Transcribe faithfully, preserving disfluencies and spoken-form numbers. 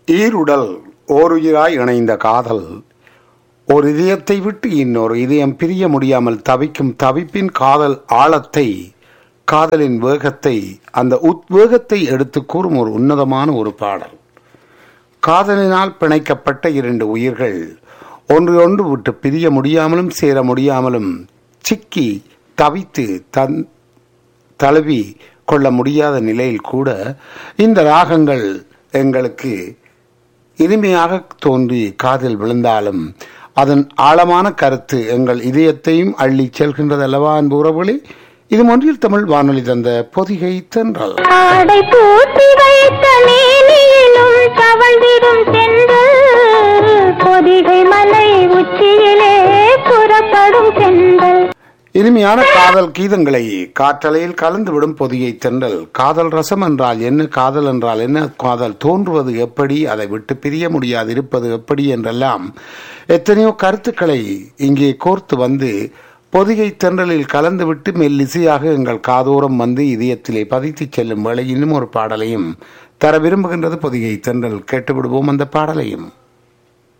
ஈருடல் ஓருயிராய் இணைந்த காதல் ஒரு இதயத்தை விட்டு இன்னொரு இதயம் பிரிய முடியாமல் தவிக்கும் தவிப்பின் காதல் ஆழத்தை, காதலின் வேகத்தை, அந்த உத்வேகத்தை எடுத்து கூறும் ஒரு உன்னதமான ஒரு பாடல். காதலினால் பிணைக்கப்பட்ட இரண்டு உயிர்கள் ஒன்று ஒன்று விட்டு பிரிய முடியாமலும் சேர முடியாமலும் சிக்கி தவித்து தன் தழுவி கொள்ள முடியாத நிலையில் கூட இந்த ராகங்கள் எங்களுக்கு இனிமையாக தோன்றி காதில் விழுந்தாலும் அதன் ஆழமான கருத்து எங்கள் இதயத்தையும் அள்ளி செல்கின்றது அல்லவா அன்பு உறவுகளே. இது ஒன்றில் தமிழ் வானொலி தந்த பொதிகை தென்றல். பொதிகை மலை உச்சியிலே புறப்படும் தென்றல். இனிமையான காதல் கீதங்களை காற்றலையில் கலந்துவிடும் பொதிகை தென்றல். காதல் ரசம் என்றால் என்ன, காதல் என்றால் என்ன, காதல் தோன்றுவது எப்படி, அதை விட்டு பிரிய முடியாது இருப்பது எப்படி என்றெல்லாம் எத்தனையோ கருத்துக்களை இங்கே கோர்த்து வந்து பொதிகை தென்றலில் கலந்துவிட்டு மெல்லிசையாக எங்கள் காதோரம் வந்து இதயத்திலே பதித்து செல்லும் வேளை இன்னும் ஒரு பாடலையும் தர விரும்புகின்றது பொதிகை தென்றல். கேட்டுவிடுவோம் அந்த பாடலையும்.